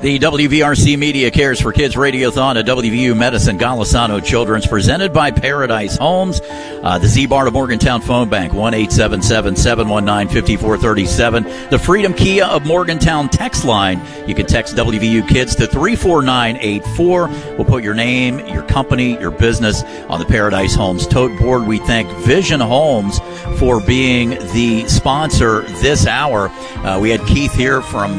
The WVRC Media Cares for Kids Radiothon at WVU Medicine Golisano Children's, presented by Paradise Homes. The Z-Bar of Morgantown phone bank, 1-877-719-5437. The Freedom Kia of Morgantown text line. You can text WVU Kids to 34984. We'll put your name, your company, your business on the Paradise Homes tote board. We thank Vision Homes for being the sponsor this hour. We had Keith here from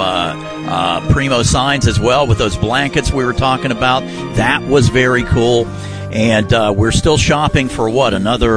Primo Signs as well with those blankets we were talking about. That was very cool. And we're still shopping for what?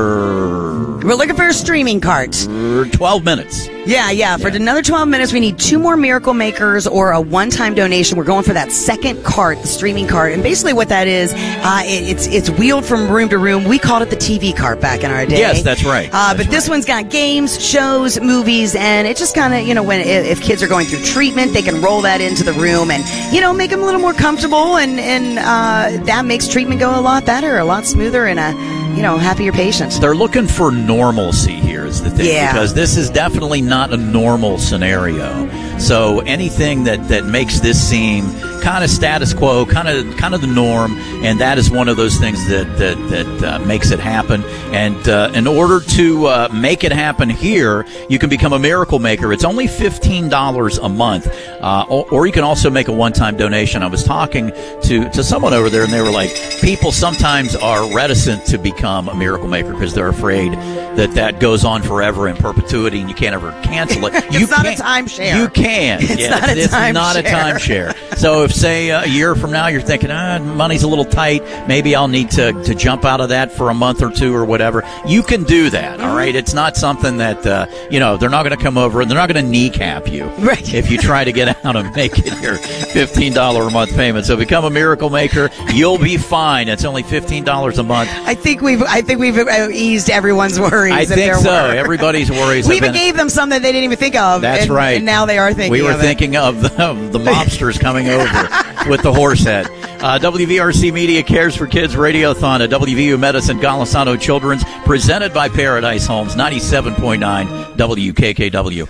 We're looking for a streaming cart. 12 minutes. Yeah. For another 12 minutes, we need 2 more Miracle Makers or a one-time donation. We're going for that second cart, the streaming cart. And basically what that is, it's wheeled from room to room. We called it the TV cart back in our day. Yes, that's right. But this one's got games, shows, movies, and it just kind of, if kids are going through treatment, they can roll that into the room and, make them a little more comfortable. And that makes treatment go a lot better, a lot smoother, and happier patients. They're looking for normalcy here is the thing. Yeah. Because this is definitely not a normal scenario. So anything that makes this seem kind of status quo, kind of the norm, and that is one of those things that makes it happen. And in order to make it happen here, you can become a Miracle Maker. It's only $15 a month, or you can also make a one-time donation. I was talking to someone over there, and they were like, people sometimes are reticent to become a Miracle Maker because they're afraid that goes on forever in perpetuity, and you can't ever cancel it. It's not a timeshare. You can. It's not a timeshare. So if, say, a year from now you're thinking, money's a little tight, maybe I'll need to jump out of that for a month or two or whatever, you can do that, all right? It's not something that, they're not going to come over and they're not going to kneecap you if you try to get out and make it your $15 a month payment. So become a Miracle Maker. You'll be fine. It's only $15 a month. I think we've eased everyone's worries. I think so. Everybody's worries. We even gave them some that they didn't even think of. That's right. And now they are thinking. We were thinking of the mobsters coming over with the horse head. WVRC Media Cares for Kids Radiothon at WVU Medicine Golisano Children's, presented by Paradise Homes, 97.9 WKKW.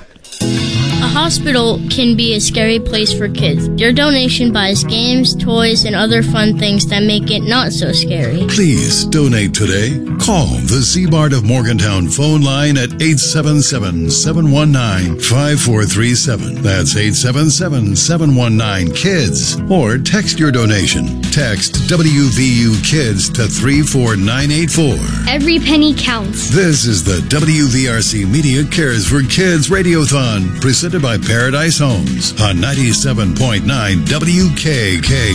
A hospital can be a scary place for kids. Your donation buys games, toys, and other fun things that make it not so scary. Please donate today. Call the Z-Bart of Morgantown phone line at 877-719-5437. That's 877-719-KIDS. Or text your donation. Text WVU Kids to 34984. Every penny counts. This is the WVRC Media Cares for Kids Radiothon, presented by Paradise Homes on 97.9 WKK.